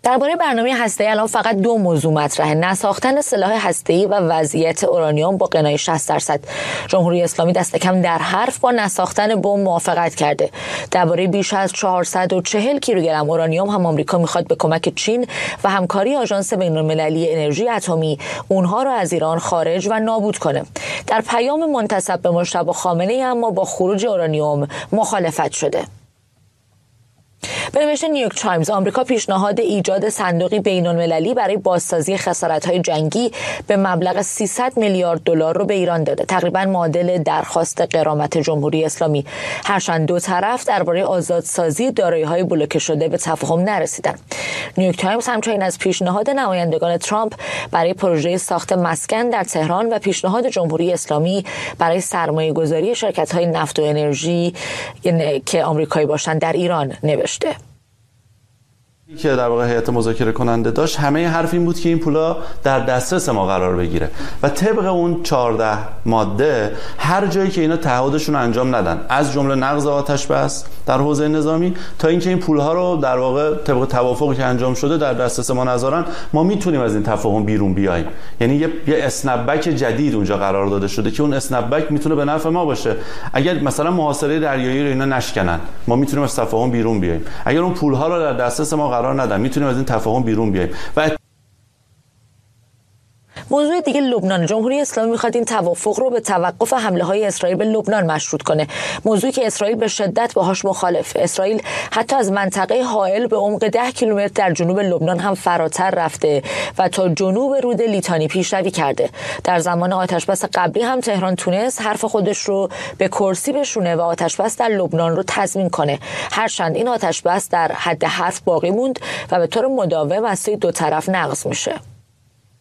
درباره برنامه هسته‌ای الان فقط دو موضوع مطرحه: نساختن سلاح هسته‌ای و وضعیت اورانیوم با غنای 60%. جمهوری اسلامی دست کم در حرف با نساختن بمب موافقت کرده. درباره بیش از 440 کیلوگرم اورانیوم هم آمریکا میخواد به کمک چین و همکاری آژانس بین‌المللی انرژی اتمی اونها رو از ایران خارج و نابود کنه. در پیام منتسب به مجتبی خامنه‌ای اما با خروج اورانیوم مخالفت شده. به نوشته نیویورک تایمز، آمریکا پیشنهاد ایجاد صندوقی بین‌المللی برای بازسازی خسارت‌های جنگی به مبلغ 300 میلیارد دلار رو به ایران داده، تقریباً معادل درخواست غرامت جمهوری اسلامی. هرچند دو طرف درباره آزادسازی دارایی‌های بلوکه شده به تفاهم نرسیدند. نیویورک تایمز همچنین از پیشنهاد نمایندگان ترامپ برای پروژه ساخت مسکن در تهران و پیشنهاد جمهوری اسلامی برای سرمایه‌گذاری شرکت‌های نفت و انرژی که آمریکایی باشند در ایران نوشته. که در واقع هیئت مذاکره کننده داشت، همه حرف این بود که این پولا در دسترس ما قرار بگیره و طبق اون 14 ماده هر جایی که اینا تعهدشون انجام ندن، از جمله نقض آتش بس در حوزه نظامی تا اینکه این پولها رو در واقع طبق توافقی که انجام شده در دسترس ما نذارن، ما میتونیم از این تفاهم بیرون بیاییم. یعنی یه اسنپ‌بک جدید اونجا قرار داده شده که اون اسنپ‌بک میتونه به نفع ما باشه. اگر مثلا محاصره دریایی رو اینا نشکنن، ما میتونیم از تفاهم بیرون بیاییم. اگر اون پولها رو در دسترس ما قرار ندن، میتونیم از این تفاهم بیرون بیاییم. و موضوع دیگه لبنان. جمهوری اسلامی میخواد این توافق رو به توقف حمله‌های اسرائیل به لبنان مشروط کنه، موضوعی که اسرائیل به شدت باهاش مخالفه. اسرائیل حتی از منطقه حائل به عمق 10 کیلومتر در جنوب لبنان هم فراتر رفته و تا جنوب رود لیتانی پیشروی کرده. در زمان آتشبس قبلی هم تهران تونست حرف خودش رو به کرسی بشونه و آتشبس در لبنان رو تضمین کنه. هرچند این آتشبس در حد حرف باقی موند و به طور مداوم از سوی دو طرف نقض میشه.